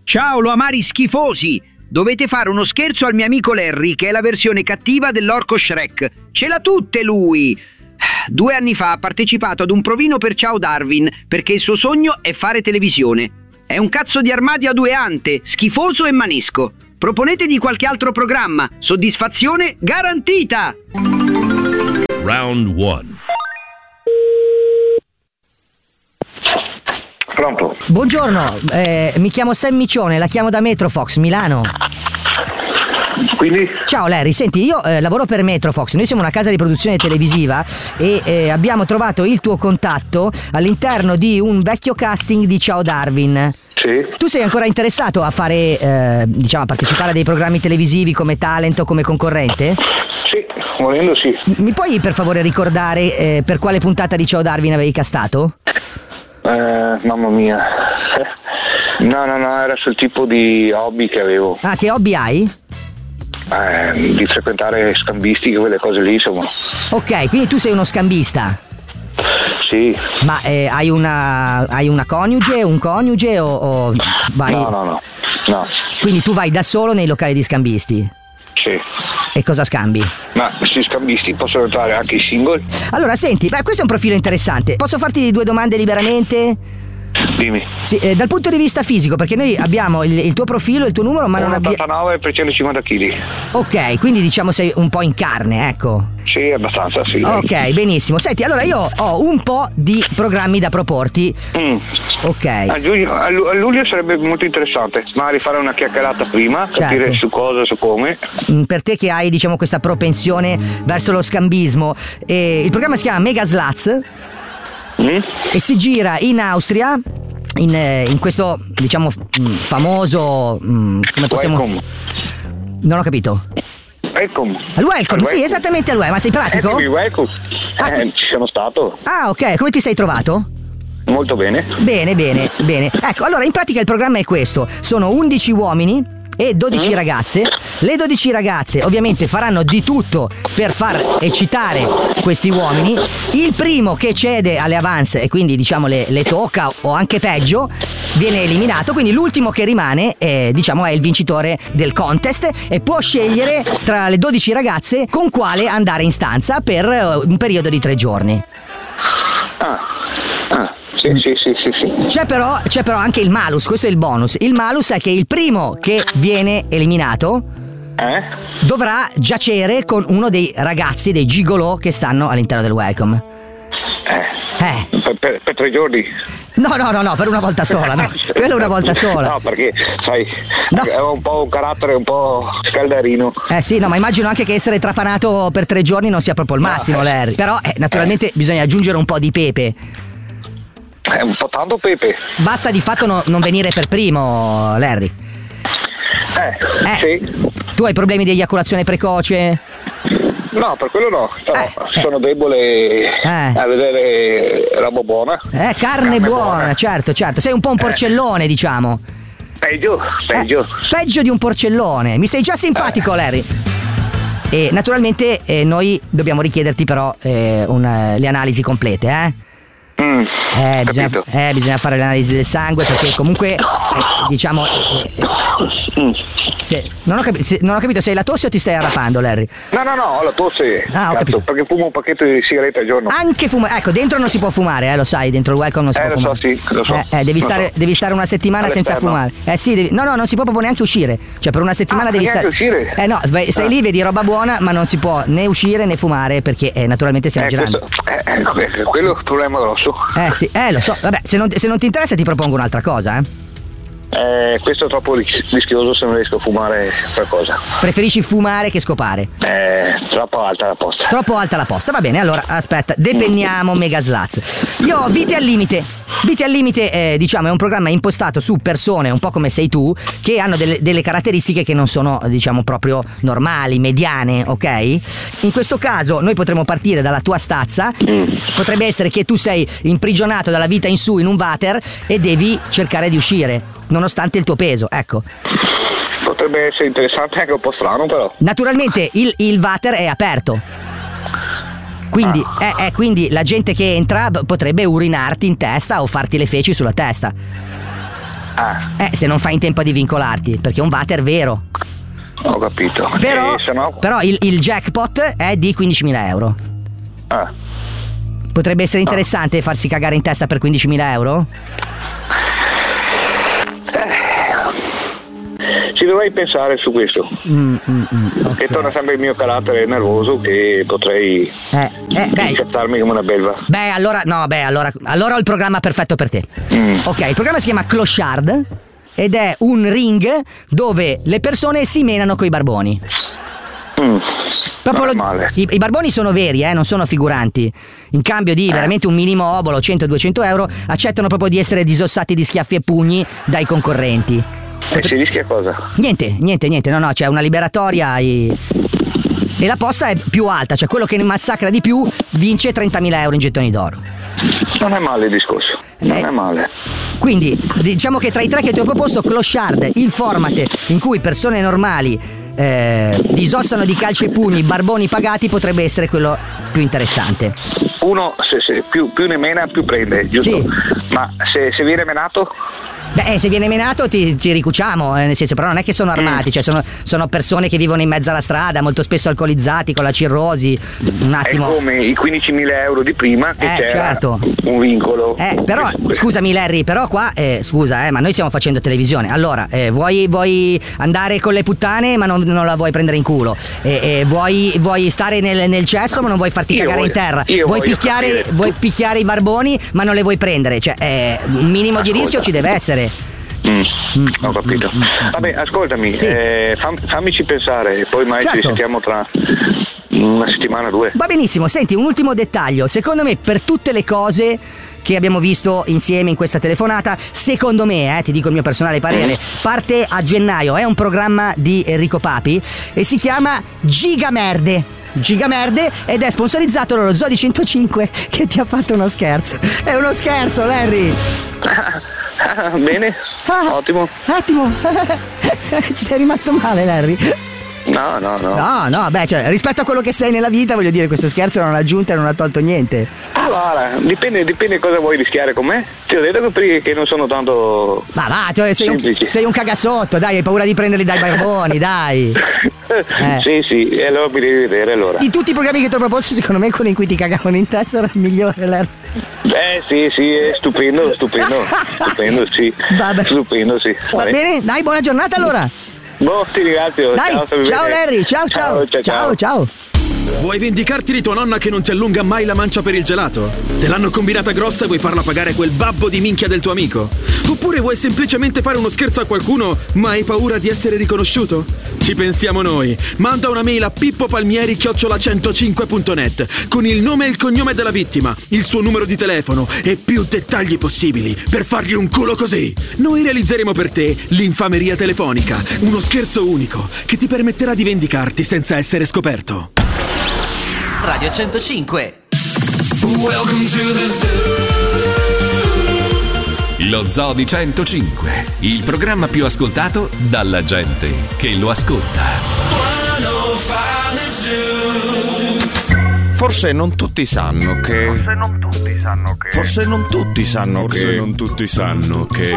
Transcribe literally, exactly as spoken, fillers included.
Ciao, lo amari schifosi! Dovete fare uno scherzo al mio amico Larry, che è la versione cattiva dell'orco Shrek. Ce l'ha tutte lui! Due anni fa ha partecipato ad un provino per Ciao Darwin, perché il suo sogno è fare televisione. È un cazzo di armadio a due ante, schifoso e manesco. Proponete di qualche altro programma. Soddisfazione garantita! Round one. Pronto? Buongiorno, eh, mi chiamo Sam Micione, la chiamo da Metrofox, Milano. Quindi? Ciao Larry, senti, io eh, lavoro per Metrofox, noi siamo una casa di produzione televisiva e eh, abbiamo trovato il tuo contatto all'interno di un vecchio casting di Ciao Darwin. Sì. Tu sei ancora interessato a fare, eh, diciamo, a partecipare a dei programmi televisivi come talent o come concorrente? Sì, volendo sì. Mi puoi per favore ricordare eh, per quale puntata di Ciao Darwin avevi castato? Eh, mamma mia. Eh, no, no, no, era sul tipo di hobby che avevo. Ah, che hobby hai? Eh, di frequentare scambisti, quelle cose lì, insomma. Ok, quindi tu sei uno scambista. Sì. Ma eh, hai una hai una coniuge, un coniuge o, o vai? No, no, no. No. Quindi tu vai da solo nei locali di scambisti? Sì. E cosa scambi? Ma questi scambisti possono entrare anche i single? Allora, senti, beh, questo è un profilo interessante. Posso farti due domande liberamente? Dimmi. Sì, eh, dal punto di vista fisico, perché noi abbiamo il, il tuo profilo, il tuo numero, ma non abbiamo... ottantanove per centocinquanta chili. Ok, quindi diciamo sei un po' in carne, ecco. Sì, abbastanza, sì. Ok, benissimo. Senti, allora io ho un po' di programmi da proporti. Mm. Ok. A, giugno, a, lu- a luglio sarebbe molto interessante, magari fare una chiacchierata prima, Certo. capire su cosa, su come. Mm, Per te che hai, diciamo, questa propensione verso lo scambismo, eh, il programma si chiama Mega Sluts Mm? e si gira in Austria. In, eh, in questo, diciamo, f- mm, famoso mm, come possiamo... Welcome. Non ho capito. Welcome. Al welcome, sì, Welcome. esattamente al welcome. Ma sei pratico? Eccomi, welcome. Ah, Eh, ci sono stato. Ah, ok, come ti sei trovato? Molto bene. Bene, bene, bene. Ecco, allora in pratica il programma è questo. Sono undici uomini e dodici ragazze. Le dodici ragazze ovviamente faranno di tutto per far eccitare questi uomini. Il primo che cede alle avance e quindi diciamo le, le tocca o anche peggio viene eliminato, quindi l'ultimo che rimane è, diciamo, è il vincitore del contest e può scegliere tra le dodici ragazze con quale andare in stanza per eh, un periodo di tre giorni. Ah, ah, sì, sì, sì, sì, sì. C'è però, c'è però anche il malus, questo è il bonus. Il malus è che il primo che viene eliminato Eh? dovrà giacere con uno dei ragazzi, dei gigolò che stanno all'interno del welcome. Eh. Eh. Per, per, per tre giorni. No, no, no, no, per una volta sola, no. Quello una volta sola. No, perché, sai, No. è un po' un carattere un po' scaldarino. Eh sì, no, ma immagino anche che essere trapanato per tre giorni non sia proprio il massimo, Larry. Però, eh, naturalmente bisogna aggiungere un po' di pepe. È un po' tanto pepe. Basta di fatto no- non venire per primo, Larry. Eh, Eh. sì. Tu hai problemi di eiaculazione precoce? No, per quello no. Però Eh, sono debole Eh. a vedere roba buona. Eh, carne buona, certo, certo. Sei un po' un porcellone, diciamo. Peggio, peggio. Eh, peggio di un porcellone. Mi sei già simpatico, Larry. E naturalmente eh, noi dobbiamo richiederti però eh, una- le analisi complete, eh? Mm, Eh, bisogna, capito. eh, bisogna fare l'analisi del sangue perché comunque, eh, diciamo... eh, eh, Mm. se- non, ho capi- se- non ho capito, sei la tosse o ti stai arrapando, Larry? No, no, no, ho la tosse. Ah, ho capito. Perché fumo un pacchetto di sigarette al giorno. Anche fumare, ecco, dentro non si può fumare, eh, lo sai, dentro il welcome non si Eh, può lo so, fumare. sì, lo so. Eh, eh, devi, Lo stare, so. devi stare una settimana senza All'esterno. fumare. Eh sì, devi- no, no, non si può proprio neanche uscire. Cioè, per una settimana Ah, devi neanche stare. uscire? Eh no, stai stai Ah. lì, vedi roba buona, ma non si può né uscire né fumare perché eh, naturalmente stiamo Eh, girando. questo, eh, ecco, eh, quello è un problema grosso. Eh sì, eh lo so. Vabbè, se non, se non ti interessa ti propongo un'altra cosa, eh. Eh, questo è troppo ris- rischioso se non riesco a fumare qualcosa. Preferisci fumare che scopare? Eh, troppo alta la posta. Troppo alta la posta, va bene, allora aspetta, depenniamo Mega Sluts. Io ho Vite al Limite. Vite al Limite, eh, diciamo, è un programma impostato su persone, un po' come sei tu, che hanno delle, delle caratteristiche che non sono, diciamo, proprio normali, mediane, ok? In questo caso noi potremmo partire dalla tua stazza. Potrebbe essere che tu sei imprigionato dalla vita in su in un water e devi cercare di uscire, nonostante il tuo peso, ecco. Potrebbe essere interessante, anche un po' strano però. Naturalmente il, il water è aperto. Quindi, eh, eh, quindi la gente che entra b- potrebbe urinarti in testa o farti le feci sulla testa. Ah. Eh, se non fai in tempo a divincolarti, perché è un water vero. Ho capito. Però, e se no... però il, il jackpot è di quindicimila euro. Ah. Potrebbe essere interessante ah. farsi cagare in testa per quindicimila euro? Eh, ci dovrei pensare su questo. Mm, mm, mm, okay. E torna sempre il mio carattere nervoso che potrei eh, eh, incattarmi come una belva. Beh, allora, no, beh, allora, allora ho il programma perfetto per te. Mm. Ok, il programma si chiama Clochard ed è un ring dove le persone si menano coi barboni. Mm. Proprio lo, i, I barboni sono veri, eh, non sono figuranti. In cambio di veramente un minimo obolo, cento duecento euro, accettano proprio di essere disossati di schiaffi e pugni dai concorrenti. E si rischia cosa? Niente, niente, niente, no, no, c'è una liberatoria e, e la posta è più alta, cioè quello che ne massacra di più vince trentamila euro in gettoni d'oro. Non è male il discorso, non eh, è male. Quindi diciamo che tra i tre che ti ho proposto, Clochard, il format in cui persone normali eh, disossano di calci e pugni barboni pagati, potrebbe essere quello più interessante. Uno, se, se più, più ne mena più prende, giusto? Sì. Ma se, se viene menato? Beh, se viene menato ti, ti ricuciamo, eh, nel senso, però non è che sono armati, mm. cioè sono, sono persone che vivono in mezzo alla strada, molto spesso alcolizzati, con la cirrosi. Un attimo. È come i quindicimila euro di prima che eh, c'era certo. un vincolo. Eh, però, scusami Larry, però qua, eh, scusa, eh, ma noi stiamo facendo televisione. Allora, eh, vuoi, vuoi andare con le puttane ma non, non la vuoi prendere in culo? Eh, eh, vuoi, vuoi stare nel, nel cesso ma non vuoi farti io cagare voglio, in terra? Vuoi picchiare, vuoi picchiare i barboni ma non le vuoi prendere? Cioè, eh, un minimo Ascolta. di rischio ci deve essere. Mm, ho capito. Vabbè, ascoltami, sì. eh, fam, fammici pensare, poi mai certo. ci sentiamo tra una settimana o due. Va benissimo, senti, un ultimo dettaglio. Secondo me, per tutte le cose che abbiamo visto insieme in questa telefonata, secondo me, eh, ti dico il mio personale parere, mm. parte a gennaio, è un programma di Enrico Papi e si chiama Gigamerde. Gigamerde ed è sponsorizzato dallo Zoo di centocinque che ti ha fatto uno scherzo. È uno scherzo, Larry. Ah, bene, ah, ottimo. Ottimo. Ci sei rimasto male, Larry? No, no, no. No, no, beh, cioè, rispetto a quello che sei nella vita, voglio dire, questo scherzo non ha aggiunto e non ha tolto niente. Allora, dipende, dipende cosa vuoi rischiare con me. Ti ho detto che, che non sono tanto. Ma va, cioè, sei, un, sei un cagasotto, dai, hai paura di prenderli dai barboni, dai. Eh. Sì, sì, e allora mi devi vedere allora. Di tutti i programmi che ti ho proposto, secondo me quello in cui ti cagavano in testa era il migliore, Larry. Beh, sì, sì, è stupendo, stupendo, stupendo, sì. Vabbè. Stupendo, sì. Va bene, dai, buona giornata allora. Boh, ti ringrazio. Dai, ciao, ciao Larry, ciao ciao. Ciao, ciao, ciao. ciao. Vuoi vendicarti di tua nonna che non ti allunga mai la mancia per il gelato? Te l'hanno combinata grossa e vuoi farla pagare quel babbo di minchia del tuo amico? Oppure vuoi semplicemente fare uno scherzo a qualcuno ma hai paura di essere riconosciuto? Ci pensiamo noi. Manda una mail a pippopalmieri chiocciola centocinque punto net con il nome e il cognome della vittima, il suo numero di telefono e più dettagli possibili per fargli un culo così. Noi realizzeremo per te l'infameria telefonica, uno scherzo unico che ti permetterà di vendicarti senza essere scoperto. Radio centocinque. Welcome to the zoo. Lo Zoo di centocinque, il programma più ascoltato dalla gente che lo ascolta. Forse non tutti sanno che. Forse non tutti sanno che. Forse non tutti sanno Forse che. non tutti sanno che.